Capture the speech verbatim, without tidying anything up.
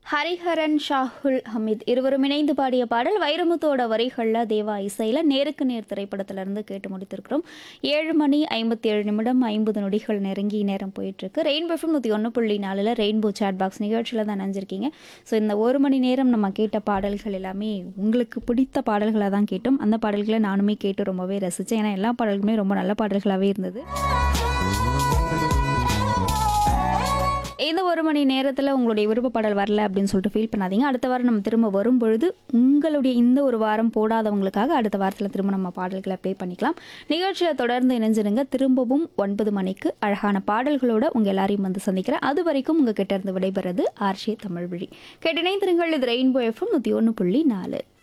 ஹரிஹரன், ஷாகுல் ஹமீத் இருவரும் இணைந்து பாடிய பாடல் வைரமுத்தோட வரிகளில் தேவா இசையில் நேருக்கு நேர் திரைப்படத்திலிருந்து கேட்டு முடித்திருக்கிறோம். ஏழு மணி ஐம்பத்தி ஏழு நிமிடம் ஐம்பது நொடிகள் நெருங்கி நேரம் போயிட்டுருக்கு. ரெயின்போ எஃப்எம் நூற்றி ஒன்று புள்ளி நாலில் ரெயின்போ சேட் பாக்ஸ் நிகழ்ச்சியில் தான் நினைஞ்சிருக்கீங்க. ஸோ இந்த ஒரு மணி நேரம் நம்ம கேட்ட பாடல்கள் எல்லாமே உங்களுக்கு பிடித்த பாடல்களாக தான் கேட்டோம். அந்த பாடல்களை நானுமே கேட்டு ரொம்பவே ரசித்தேன். ஏன்னா எல்லா பாடல்களுமே ரொம்ப நல்ல பாடல்களாகவே இருந்தது. இந்த ஒரு மணி நேரத்தில் உங்களுடைய விருப்ப பாடல் வரல அப்படின்னு சொல்லிட்டு ஃபீல் பண்ணாதீங்க. அடுத்த வாரம் நம்ம திரும்ப வரும் பொழுது உங்களுடைய இந்த ஒரு வாரம் போடாதவங்களுக்காக அடுத்த வாரத்தில் திரும்ப நம்ம பாடல்களை ப்ளே பண்ணிக்கலாம். நிகழ்ச்சியில் தொடர்ந்து இணைஞ்சிருங்க. திரும்பவும் ஒன்பது மணிக்கு அழகான பாடல்களோட உங்கள் எல்லாரையும் வந்து சந்திக்கிறேன். அது வரைக்கும் உங்கள் கிட்ட இருந்து விடைபெறது ஆர்ஷே தமிழ்வழி. கேட்டினைந்திருங்கள். இது ரெயின்போ எஃப்எம் நூற்றி ஒன்று புள்ளி நாலு.